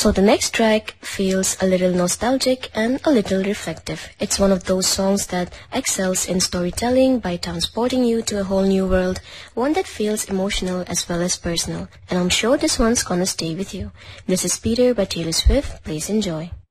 So the next track feels a little nostalgic and a little reflective. It's one of those songs that excels in storytelling by transporting you to a whole new world, one that feels emotional as well as personal. And I'm sure this one's gonna stay with you. This is Peter by Taylor Swift. Please enjoy.